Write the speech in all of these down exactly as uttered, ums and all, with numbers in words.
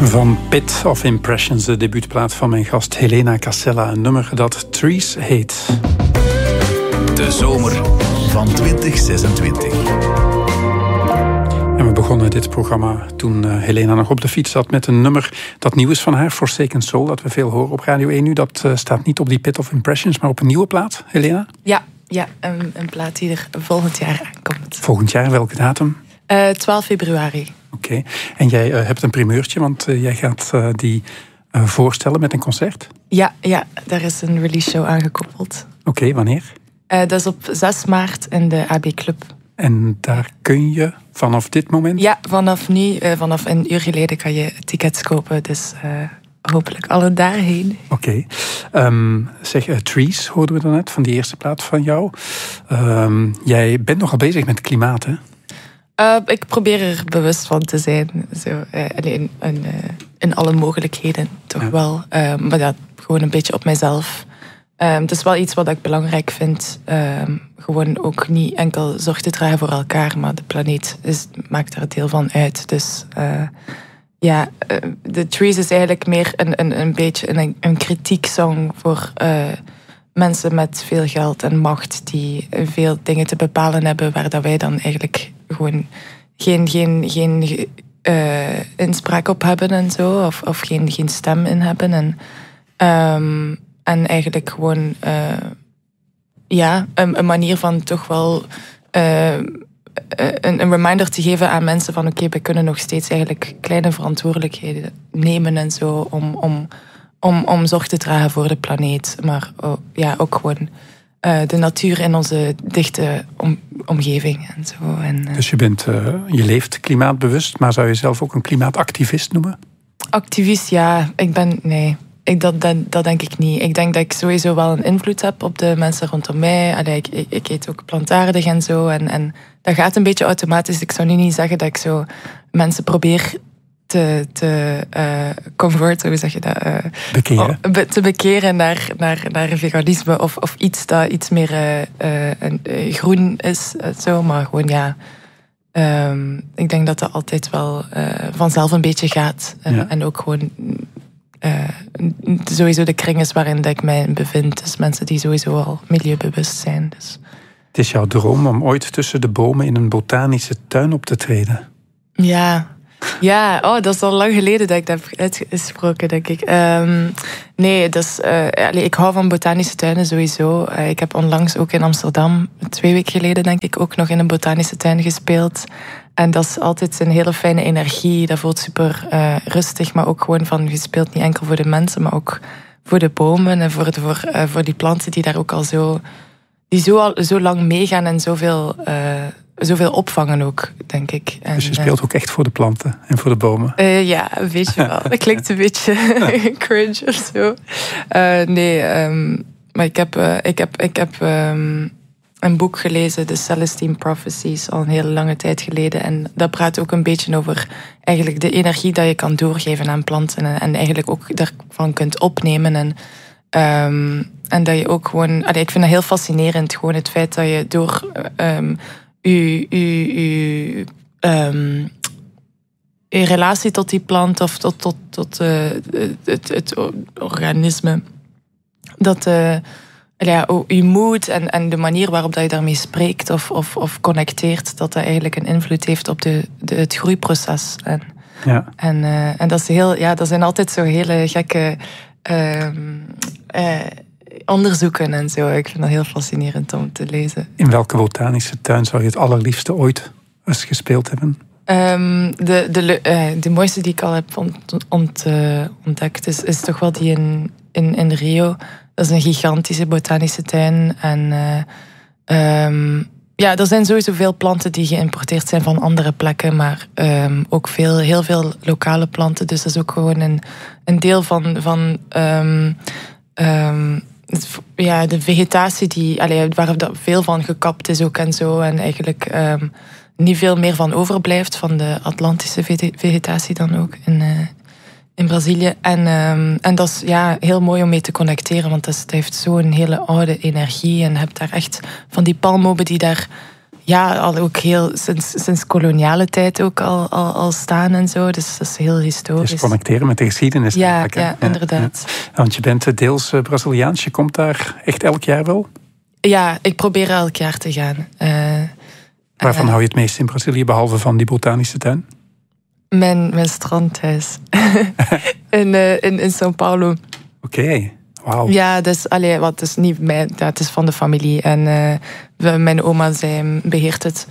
Van Pit of Impressions, de debuutplaat van mijn gast Helena Casella. Een nummer dat Trees heet. De zomer van twintig zesentwintig. En we begonnen dit programma toen uh, Helena nog op de fiets zat met een nummer dat nieuw is van haar, Forsaken Soul, dat we veel horen op Radio één nu. Dat uh, staat niet op die Pit of Impressions, maar op een nieuwe plaat, Helena? Ja, ja een, een plaat die er volgend jaar aankomt. Volgend jaar, welke datum? Uh, twaalf februari. Oké, okay. En jij uh, hebt een primeurtje, want uh, jij gaat uh, die uh, voorstellen met een concert? Ja, ja, daar is een release show aangekoppeld. Oké, okay, wanneer? Uh, dat is op zes maart in de A B Club. En daar kun je vanaf dit moment? Ja, vanaf nu, uh, vanaf een uur geleden kan je tickets kopen. Dus uh, hopelijk alle daarheen. Oké. Okay. Um, zeg, uh, Trees hoorden we daarnet van die eerste plaat van jou. Um, jij bent nogal bezig met het klimaat, hè? Uh, ik probeer er bewust van te zijn. Zo, uh, in, in, uh, in alle mogelijkheden, toch ja. wel. Uh, maar dat gewoon een beetje op mijzelf. Um, het is wel iets wat ik belangrijk vind. Um, gewoon ook niet enkel zorg te dragen voor elkaar, maar de planeet is, maakt er deel van uit. Dus uh, ja, uh, The Trees is eigenlijk meer een, een, een beetje een, een kritieksong voor uh, mensen met veel geld en macht die veel dingen te bepalen hebben, waar dat wij dan eigenlijk gewoon geen, geen, geen uh, inspraak op hebben en zo, of, of geen, geen stem in hebben. En, um, en eigenlijk gewoon uh, ja, een, een manier van toch wel uh, een, een reminder te geven aan mensen van oké, okay, we kunnen nog steeds eigenlijk kleine verantwoordelijkheden nemen en zo om, om, om, om zorg te dragen voor de planeet. Maar oh, ja, ook gewoon uh, de natuur in onze dichte om, omgeving en zo. En, uh, dus je, bent, uh, je leeft klimaatbewust, maar zou je zelf ook een klimaatactivist noemen? Activist, ja. Ik ben, nee. Ik, dat, dat, dat denk ik niet. Ik denk dat ik sowieso wel een invloed heb op de mensen rondom mij. Allee, ik, ik, ik eet ook plantaardig en zo. En, en dat gaat een beetje automatisch. Ik zou nu niet zeggen dat ik zo mensen probeer te, te uh, converten, hoe zeg je dat? Uh, bekeren. Oh, be, te bekeren naar, naar, naar veganisme of, of iets dat iets meer uh, uh, uh, groen is. Uh, zo. Maar gewoon ja... Um, ik denk dat dat altijd wel uh, vanzelf een beetje gaat. Uh, ja. En ook gewoon... Uh, sowieso de kring is waarin ik mij bevind. Dus mensen die sowieso al milieubewust zijn. Dus. Het is jouw droom om ooit tussen de bomen in een botanische tuin op te treden. Ja, ja. Oh, dat is al lang geleden dat ik dat heb uitgesproken, denk ik. Um, nee, dus, uh, allez, ik hou van botanische tuinen sowieso. Uh, ik heb onlangs ook in Amsterdam, twee weken geleden denk ik, ook nog in een botanische tuin gespeeld. En dat is altijd een hele fijne energie. Dat voelt super uh, rustig, maar ook gewoon van, je speelt niet enkel voor de mensen, maar ook voor de bomen en voor, de, voor, uh, voor die planten die daar ook al zo, die zo, al, zo lang meegaan en zoveel, uh, zoveel opvangen ook, denk ik. En, dus je speelt uh, ook echt voor de planten en voor de bomen? Uh, ja, een beetje wel. Dat klinkt een beetje cringe of zo. Uh, nee, um, maar ik heb, uh, ik heb, ik heb um, een boek gelezen, The Celestine Prophecies, al een hele lange tijd geleden. En dat praat ook een beetje over eigenlijk de energie dat je kan doorgeven aan planten. En, en eigenlijk ook daarvan kunt opnemen. En, um, en dat je ook gewoon... Allee, ik vind dat heel fascinerend, gewoon het feit dat je door um, je, je, je, um, je relatie tot die plant of tot, tot, tot uh, het, het organisme, dat... Uh, Ja, je moed en, en de manier waarop dat je daarmee spreekt of, of, of connecteert, dat dat eigenlijk een invloed heeft op de, de, het groeiproces. En, ja. en, uh, en dat, is heel, ja, dat zijn altijd zo hele gekke uh, uh, onderzoeken en zo. Ik vind dat heel fascinerend om te lezen. In welke botanische tuin zou je het allerliefste ooit eens gespeeld hebben? Um, de, de, uh, de mooiste die ik al heb ont, ont, uh, ontdekt is, is toch wel die in, in, in Rio. Dat is een gigantische botanische tuin. En uh, um, ja, er zijn sowieso veel planten die geïmporteerd zijn van andere plekken, maar um, ook veel, heel veel lokale planten. Dus dat is ook gewoon een, een deel van, van um, um, ja, de vegetatie die, allee, waar veel van gekapt is ook en zo. En eigenlijk um, niet veel meer van overblijft van de Atlantische vegetatie dan ook in, uh, in Brazilië. En, um, en dat is ja, heel mooi om mee te connecteren, want dat, is, dat heeft zo'n hele oude energie. En je hebt daar echt van die palmbomen die daar ja, al ook heel sinds, sinds koloniale tijd ook al, al, al staan en zo. Dus dat is heel historisch. Dus connecteren met de geschiedenis. Ja, eigenlijk, ja, ja, inderdaad. Ja. Want je bent deels Braziliaans. Je komt daar echt elk jaar wel? Ja, ik probeer elk jaar te gaan. Uh, Waarvan uh, hou je het meest in Brazilië, behalve van die botanische tuin? Mijn, mijn strandhuis. in, uh, in, in São Paulo. Oké. Okay. Wauw. Ja, dus allee, wat is niet mijn, ja, het is van de familie. En uh, we, mijn oma, zij beheert het.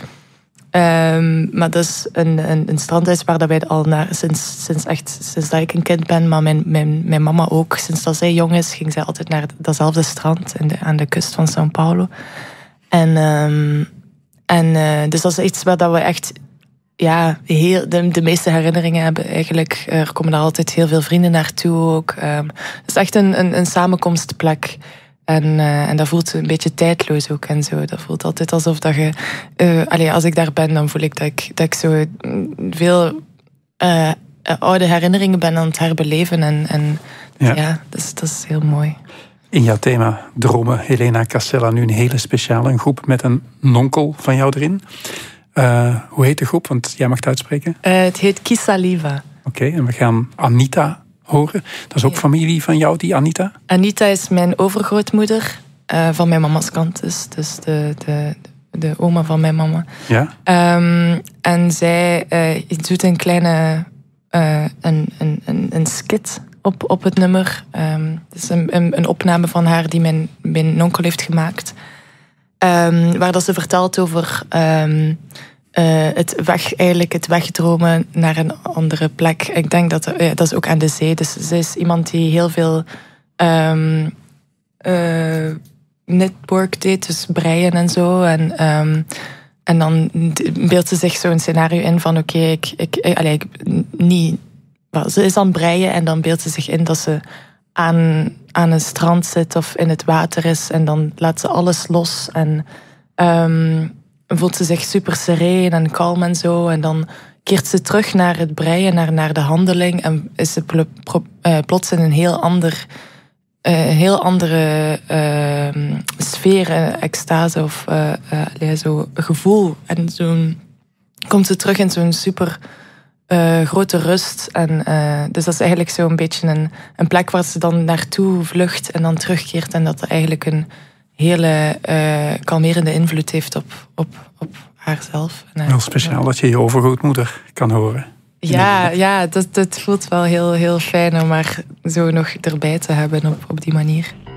Um, maar dat is een, een, een strandhuis waar dat wij al naar, sinds, sinds, echt, sinds dat ik een kind ben, maar mijn, mijn, mijn mama ook. Sinds dat zij jong is, ging zij altijd naar datzelfde strand in de, aan de kust van São Paulo. En, um, en uh, dus dat is iets waar dat we echt... Ja, heel, de, de meeste herinneringen hebben eigenlijk. Er komen daar altijd heel veel vrienden naartoe ook. Um, het is echt een, een, een samenkomstplek. En, uh, en dat voelt een beetje tijdloos ook en zo. Dat voelt altijd alsof dat je... Uh, allee, als ik daar ben, dan voel ik dat ik, dat ik zo veel uh, oude herinneringen ben aan het herbeleven. En, en ja, ja dat, is, dat is heel mooi. In jouw thema dromen, Helena Castella, nu een hele speciale een groep met een nonkel van jou erin. Uh, hoe heet de groep? Want jij mag het uitspreken. Uh, het heet Kisaliva. Oké, okay, en we gaan Anita horen. Dat is ook ja. familie van jou, die Anita? Anita is mijn overgrootmoeder uh, van mijn mama's kant. Dus, dus de, de, de oma van mijn mama. Ja. Um, en zij uh, doet een kleine uh, een, een, een, een skit op, op het nummer. Um, het is een, een, een opname van haar die mijn, mijn onkel heeft gemaakt. Um, waar dat ze vertelt over um, uh, het, weg, eigenlijk het wegdromen naar een andere plek. Ik denk dat er, ja, dat is ook aan de zee. Dus ze is iemand die heel veel um, uh, network deed, dus breien en zo. En, um, en dan beeldt ze zich zo'n scenario in van oké, okay, ik, ik, ik, allee, ik niet. Well, ze is aan het breien en dan beeldt ze zich in dat ze aan, aan een strand zit of in het water is. En dan laat ze alles los. En um, voelt ze zich super sereen en kalm en zo. En dan keert ze terug naar het breien, naar, naar de handeling. En is ze pl- pro, uh, plots in een heel ander... Een uh, heel andere uh, sfeer, uh, extase of uh, uh, ja, zo gevoel. En zo'n komt ze terug in zo'n super... Uh, grote rust. En, uh, dus dat is eigenlijk zo'n beetje een, een plek waar ze dan naartoe vlucht en dan terugkeert. En dat er eigenlijk een hele uh, kalmerende invloed heeft op, op, op haarzelf. En, uh, heel speciaal dat je je overgrootmoeder kan horen. Ja, ja dat, dat voelt wel heel, heel fijn om haar zo nog erbij te hebben op, op die manier.